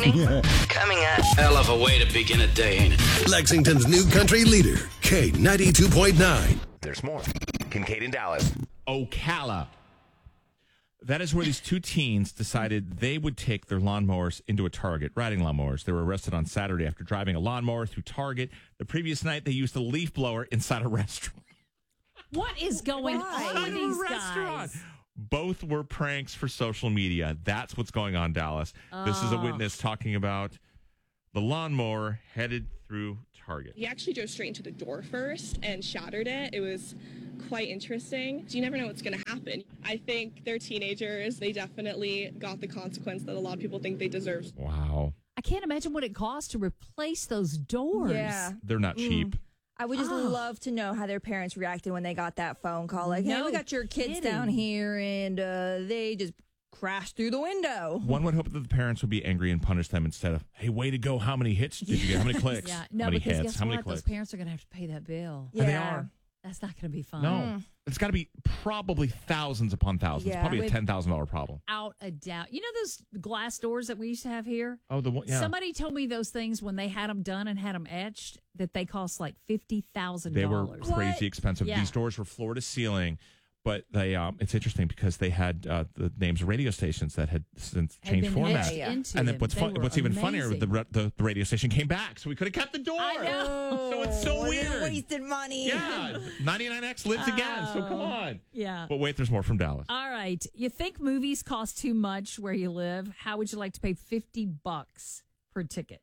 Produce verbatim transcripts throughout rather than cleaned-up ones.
morning. Coming up. Hell of a way to begin a day, ain't it? Lexington's new country leader, K ninety-two point nine. There's more. Kincaid in Dallas. Ocala. That is where these two teens decided they would take their lawnmowers into a Target, riding lawnmowers. They were arrested on Saturday after driving a lawnmower through Target. The previous night, they used a leaf blower inside a restaurant. What is going Why? on with these restaurant. guys? Both were pranks for social media. That's what's going on, Dallas. Oh. This is a witness talking about the lawnmower headed through Target. He actually drove straight into the door first and shattered it. It was quite interesting. You never know what's going to happen. I think they're teenagers. They definitely got the consequence that a lot of people think they deserve. Wow. I can't imagine what it costs to replace those doors. Yeah. They're not cheap. Mm. I would just Oh. love to know how their parents reacted when they got that phone call. Like, hey, No we got your kids kidding. down here, and uh, they just crashed through the window. One would hope that the parents would be angry and punish them instead of, hey, way to go. How many hits did you get? How many clicks? Yeah, How no, many because hits? guess How many what? clicks? Those parents are going to have to pay that bill. Yeah. And they are. That's not going to be fun. No. It's got to be probably thousands upon thousands. Yeah. Probably a With- ten thousand dollars problem. Out a doubt. You know those glass doors that we used to have here? Oh, the one, yeah. Somebody told me those things when they had them done and had them etched that they cost like fifty thousand They dollars. were crazy What? expensive. Yeah. These doors were floor to ceiling, but they um, it's interesting because they had uh, the names of radio stations that had since Had changed been format. etched Yeah. into And then them. what's They fun, were what's even funnier, amazing. the, re- the the radio station came back, so we could have kept the door. I know. So it's so Oh, weird. they wasted money. Yeah, ninety-nine X lives again. So come on. Yeah. But wait, there's more from Dallas. All right. You think movies cost too much where you live? How would you like to pay fifty bucks per ticket?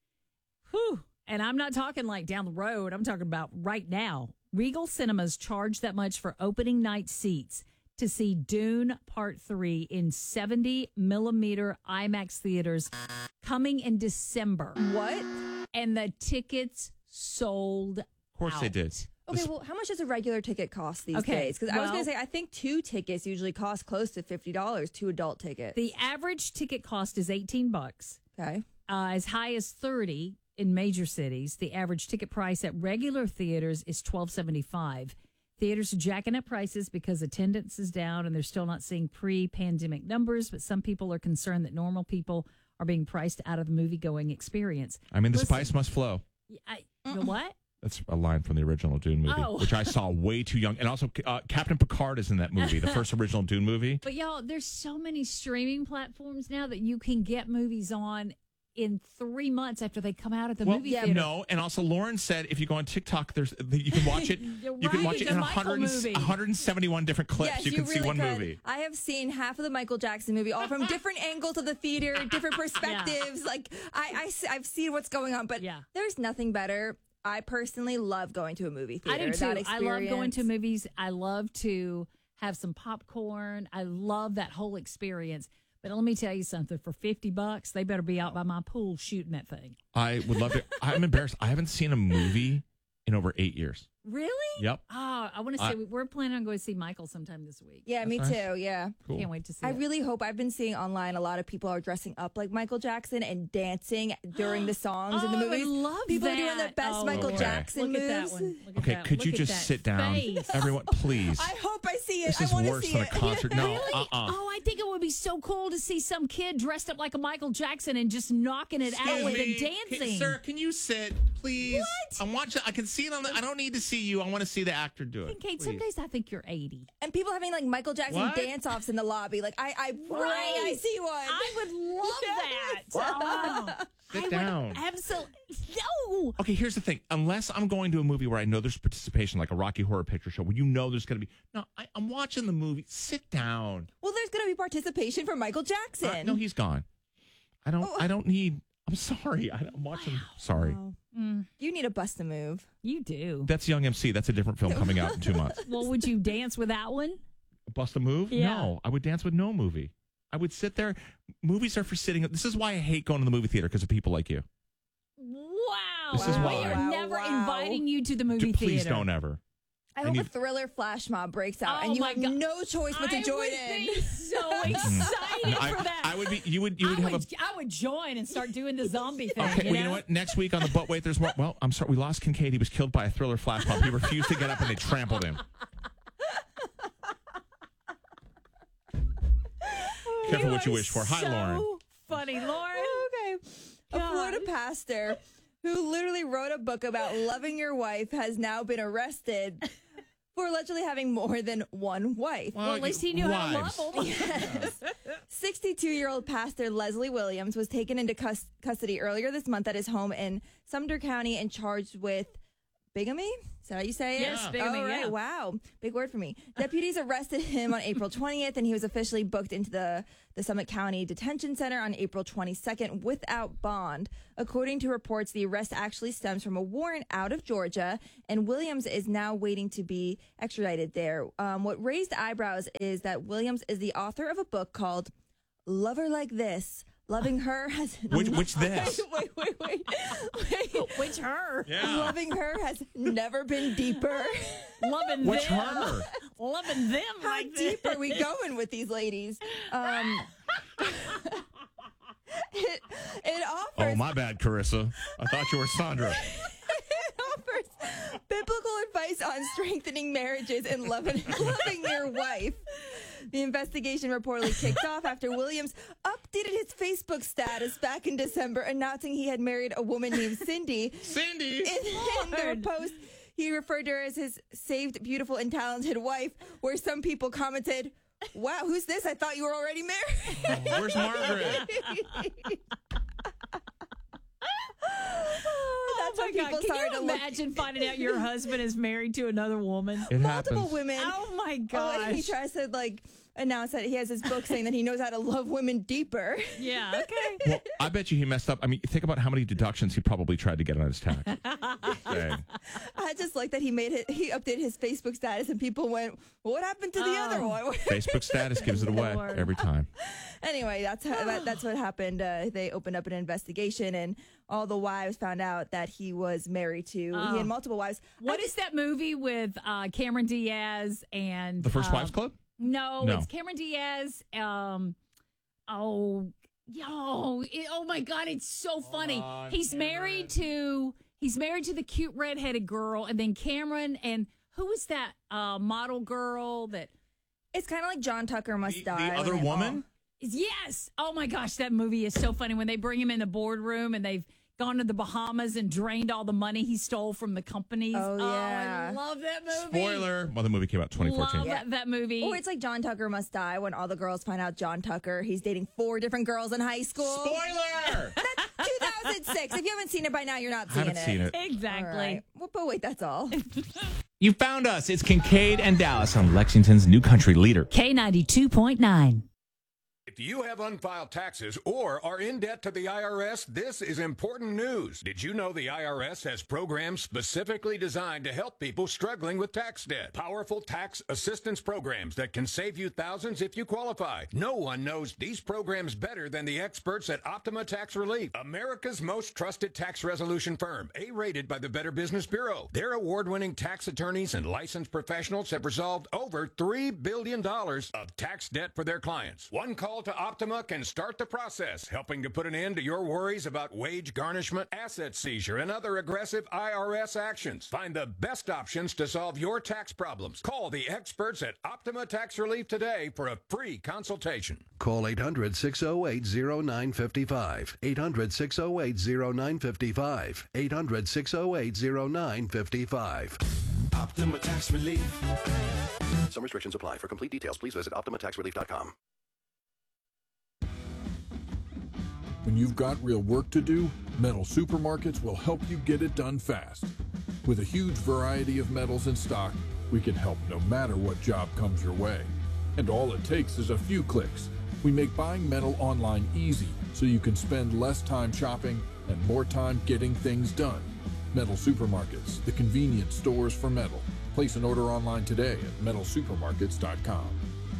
Whew. And I'm not talking like down the road. I'm talking about right now. Regal Cinemas charge that much for opening night seats to see Dune Part three in seventy millimeter IMAX theaters coming in December. What? And the tickets sold Of course they out. did. Okay, well, how much does a regular ticket cost these Okay, days? Because I was well- going to say, I think two tickets usually cost close to fifty dollars, two adult tickets. The average ticket cost is eighteen bucks. okay. Uh, as high as thirty in major cities. The average ticket price at regular theaters is twelve seventy-five. Theaters are jacking up prices because attendance is down and they're still not seeing pre-pandemic numbers, but some people are concerned that normal people are being priced out of the movie-going experience. I mean, the Listen, spice must flow. I, the what? That's a line from the original Dune movie, Oh. which I saw way too young. And also, uh, Captain Picard is in that movie, the first original Dune movie. But y'all, there's so many streaming platforms now that you can get movies on in three months after they come out at the well, movie yeah, theater. no, and also Lauren said if you go on TikTok, there's you can watch it. You're you can right, watch it's it a in Michael one hundred, movie. one hundred seventy-one different clips. Yes, you can really see one could. movie. I have seen half of the Michael Jackson movie, all from different angles of the theater, different perspectives. Like, I, I, have seen what's going on, but Yeah. there's nothing better. I personally love going to a movie theater. I do too. That I love going to experience. movies. I love to have some popcorn. I love that whole experience. But let me tell you something. For fifty bucks, they better be out by my pool shooting that thing. I would love to. I'm embarrassed. I haven't seen a movie in over eight years. Really? Yep. Oh, I want to I- say we're planning on going to see Michael sometime this week. Yeah, me That's nice. too. Yeah. Cool. Can't wait to see I it. really hope. I've been seeing online a lot of people are dressing up like Michael Jackson and dancing during the songs in the Oh, I would movies. love people are doing the that. best Oh, Michael okay. Jackson Look moves. at that one. Look at Okay, that. could Look you at just that sit down, face. everyone, please? I hope I see it. This I is want to worse see than a it. concert. No, Really? uh, uh Oh, I think it would be so cool to see some kid dressed up like a Michael Jackson and just knocking it out with the dancing. sir, can you sit, please? What? I'm watching. I can see it on the. I don't need to see you. I want to see the actor do it. Kate, some please. days I think you're eighty. And people having like Michael Jackson What? dance offs in the lobby. Like I, I pray Right. I see one. I would love that. Oh, Sit I down. would absolutely no. Okay, here's the thing. Unless I'm going to a movie where I know there's participation, like a Rocky Horror Picture Show, where you know there's going to be. No, I, I'm watching the movie. Sit down. Well, there's going to be participation from Michael Jackson. Uh, no, he's gone. I don't. Oh. I don't need. I'm sorry. I, I'm watching. Sorry. Wow. You need a bust a move. You do. That's Young M C. That's a different film coming out in two months. Well, would you dance with that one? Bust a move? Yeah. No, I would dance with no movie. I would sit there. Movies are for sitting. This is why I hate going to the movie theater because of people like you. Wow. This is we why. are Wow, never wow. inviting you to the movie D- please theater. don't ever. I I hope need- a thriller flash mob breaks out Oh and you my have God. no choice but to I join would in. be so excited I, for that. I would be. You would. You would I have would, a. I would join and start doing the zombie thing. Okay, you well, know? you know what? Next week on the But Wait, there's more. Well, I'm sorry. We lost Kincaid. He was killed by a thriller flash mob. He refused to get up and they trampled him. Careful what you wish for. Hi, so Lauren. Funny, Lauren. Okay. pastor who literally wrote a book about loving your wife has now been arrested for allegedly having more than one wife. Well, at least he knew wives. how to love them. Yes. sixty-two-year-old pastor Leslie Williams was taken into cus- custody earlier this month at his home in Sumter County and charged with bigamy? Is that how you say it? Yes, bigamy, Oh, right. yeah. Wow. Big word for me. Deputies arrested him on April twentieth, and he was officially booked into the, the Summit County Detention Center on April twenty-second without bond. According to reports, the arrest actually stems from a warrant out of Georgia, and Williams is now waiting to be extradited there. Um, what raised eyebrows is that Williams is the author of a book called Love Her Like This. Loving her has Which, which this? wait, wait, wait, wait. Which her? Yeah. Loving her has never been deeper. Loving Which them. her? How Loving them like deep this. are we going with these ladies? Um, it, it offers Oh, my bad, Carissa. I thought you were Sandra. it offers biblical advice on strengthening marriages and loving loving your wife. The investigation reportedly kicked off after Williams updated his Facebook status back in December, announcing he had married a woman named Cindy. Cindy. In, in the post, he referred to her as his saved, beautiful, and talented wife, where some people commented, "Wow, who's this? I thought you were already married." Oh, where's Margaret? That's Oh when my people God. Can started you to look. imagine finding out your husband is married to another woman? It Multiple happens. women. Oh my Oh, and he gosh. tries to like announce that he has his book saying that he knows how to love women deeper. Yeah, okay. Well, I bet you he messed up. I mean, think about how many deductions he probably tried to get on his tax. Dang. I just like that he made it. He updated his Facebook status, and people went, well, "What happened to the Oh. other one?" Facebook status gives it away Lord. every time. Anyway, that's how, that, that's what happened. Uh, they opened up an investigation, and all the wives found out that he was married to. Oh. He had multiple wives. What I is that movie with uh, Cameron Diaz and The First um, Wives Club? No, No. it's Cameron Diaz. Um, oh, yo, it, oh my God, it's so funny. on, he's married to he's married to the cute redheaded girl, and then Cameron and who was that uh, model girl that? It's kind of like John Tucker Must The, Die. the other when they woman? Yes. Oh my gosh, that movie is so funny when they bring him in the boardroom and they've gone to the Bahamas and drained all the money he stole from the companies. Oh, yeah. I love that movie. Spoiler. Well, the movie came out twenty fourteen. Love that, that movie. all- Or it's like John Tucker Must Die when all the girls find out John Tucker, he's dating four different girls in high school. Spoiler! That's two thousand six. If you haven't seen it by now, you're not I seeing haven't it. seen it. Exactly. All right. Well, but wait, that's all. You found us. It's Kincaid and Dallas on Lexington's new country leader. K ninety-two point nine. If you have unfiled taxes or are in debt to the I R S, this is important news. Did you know the I R S has programs specifically designed to help people struggling with tax debt? Powerful tax assistance programs that can save you thousands if you qualify. No one knows these programs better than the experts at Optima Tax Relief, America's most trusted tax resolution firm, A-rated by the Better Business Bureau. Their award-winning tax attorneys and licensed professionals have resolved over three billion dollars of tax debt for their clients. One call to Optima can start the process, helping to put an end to your worries about wage garnishment, asset seizure, and other aggressive I R S actions. Find the best options to solve your tax problems. Call the experts at Optima Tax Relief today for a free consultation. Call eight hundred, six oh eight, oh nine five five. eight hundred, six oh eight, oh nine five five. eight hundred, six oh eight, oh nine five five. Optima Tax Relief. Some restrictions apply. For complete details, please visit optima tax relief dot com. When you've got real work to do, Metal Supermarkets will help you get it done fast. With a huge variety of metals in stock, we can help no matter what job comes your way. And all it takes is a few clicks. We make buying metal online easy so you can spend less time shopping and more time getting things done. Metal Supermarkets, the convenient stores for metal. Place an order online today at metal supermarkets dot com.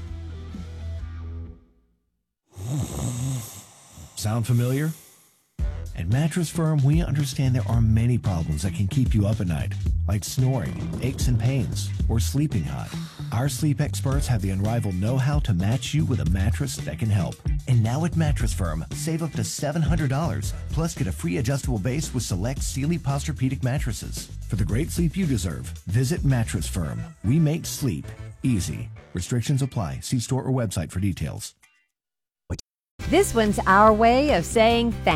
Sound familiar? At Mattress Firm, we understand there are many problems that can keep you up at night, like snoring, aches and pains, or sleeping hot. Our sleep experts have the unrivaled know-how to match you with a mattress that can help. And now at Mattress Firm, save up to seven hundred dollars, plus get a free adjustable base with select Sealy Posturepedic mattresses. For the great sleep you deserve, visit Mattress Firm. We make sleep easy. Restrictions apply. See store or website for details. This one's our way of saying thanks.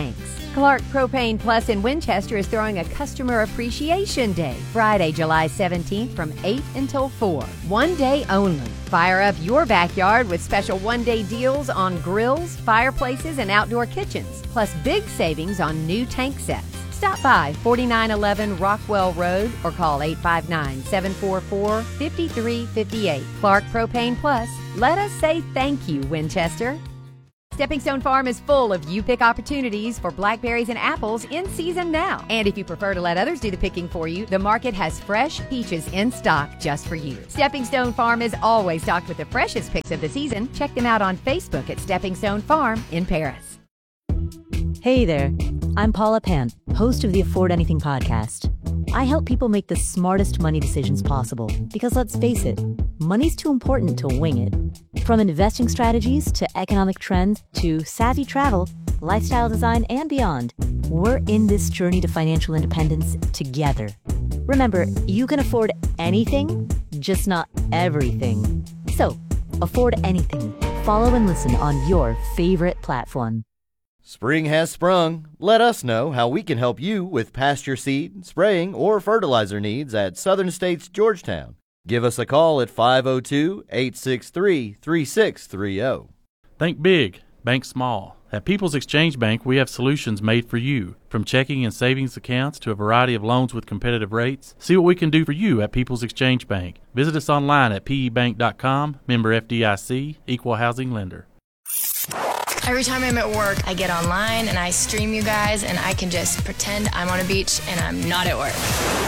Clark Propane Plus in Winchester is throwing a Customer Appreciation Day, Friday, July seventeenth from eight until four. One day only. Fire up your backyard with special one-day deals on grills, fireplaces, and outdoor kitchens, plus big savings on new tank sets. Stop by forty-nine eleven Rockwell Road or call eight five nine, seven four four, five three five eight. Clark Propane Plus. Let us say thank you, Winchester. Stepping Stone Farm is full of you-pick opportunities for blackberries and apples in season now. And if you prefer to let others do the picking for you, the market has fresh peaches in stock just for you. Stepping Stone Farm is always stocked with the freshest picks of the season. Check them out on Facebook at Stepping Stone Farm in Paris. Hey there, I'm Paula Pan, host of the Afford Anything podcast. I help people make the smartest money decisions possible because, let's face it, money's too important to wing it. From investing strategies to economic trends to savvy travel, lifestyle design, and beyond, we're in this journey to financial independence together. Remember, you can afford anything, just not everything. So, afford anything. Follow and listen on your favorite platform. Spring has sprung. Let us know how we can help you with pasture seed, spraying, or fertilizer needs at Southern States Georgetown. Give us a call at five oh two, eight six three, three six three oh. Think big, bank small. At People's Exchange Bank, we have solutions made for you. From checking and savings accounts to a variety of loans with competitive rates. See what we can do for you at People's Exchange Bank. Visit us online at P E bank dot com, member F D I C, equal housing lender. Every time I'm at work, I get online and I stream you guys, and I can just pretend I'm on a beach and I'm not at work.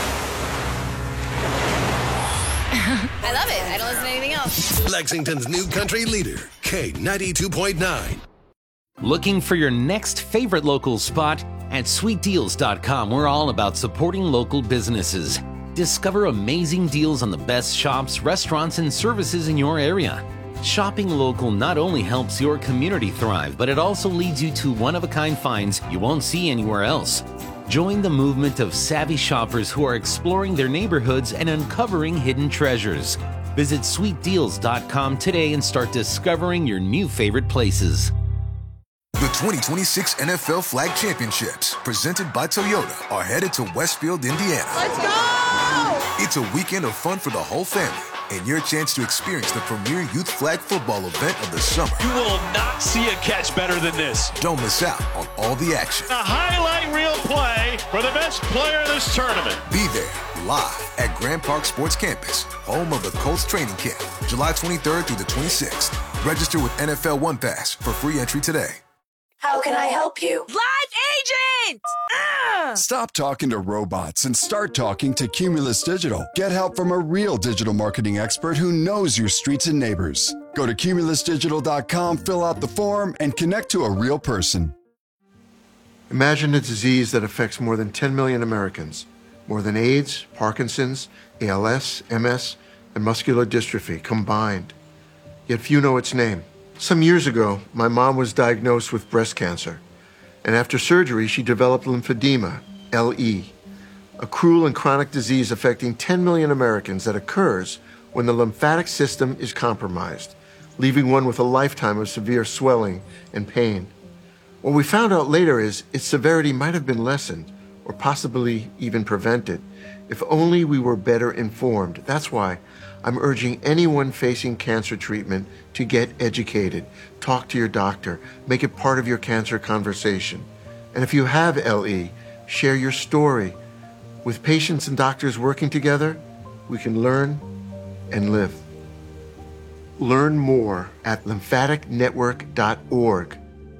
I love it. I don't listen to anything else. Lexington's new country leader, K ninety-two point nine. Looking for your next favorite local spot? At sweet deals dot com, we're all about supporting local businesses. Discover amazing deals on the best shops, restaurants, and services in your area. Shopping local not only helps your community thrive, but it also leads you to one-of-a-kind finds you won't see anywhere else. Join the movement of savvy shoppers who are exploring their neighborhoods and uncovering hidden treasures. Visit sweet deals dot com today and start discovering your new favorite places. The twenty twenty-six N F L Flag Championships, presented by Toyota, are headed to Westfield, Indiana. Let's go! It's a weekend of fun for the whole family, and your chance to experience the premier youth flag football event of the summer. You will not see a catch better than this. Don't miss out on all the action. A highlight reel play for the best player in this tournament. Be there, live at Grand Park Sports Campus, home of the Colts training camp, July twenty-third through the twenty-sixth. Register with N F L One Pass for free entry today. How can I help you? Live agent! Ah! Stop talking to robots and start talking to Cumulus Digital. Get help from a real digital marketing expert who knows your streets and neighbors. Go to cumulus digital dot com, fill out the form, and connect to a real person. Imagine a disease that affects more than ten million Americans. More than AIDS, Parkinson's, A L S, M S, and muscular dystrophy combined. Yet few know its name. Some years ago, my mom was diagnosed with breast cancer, and after surgery, she developed lymphedema, L E, a cruel and chronic disease affecting ten million Americans that occurs when the lymphatic system is compromised, leaving one with a lifetime of severe swelling and pain. What we found out later is its severity might have been lessened, or possibly even prevented, if only we were better informed. That's why I'm urging anyone facing cancer treatment to get educated. Talk to your doctor. Make it part of your cancer conversation. And if you have L E, share your story. With patients and doctors working together, we can learn and live. Learn more at lymphatic network dot org.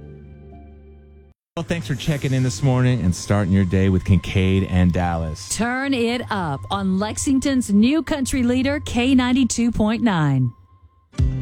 Well, thanks for checking in this morning and starting your day with Kincaid and Dallas. Turn it up on Lexington's new country leader, K ninety-two point nine.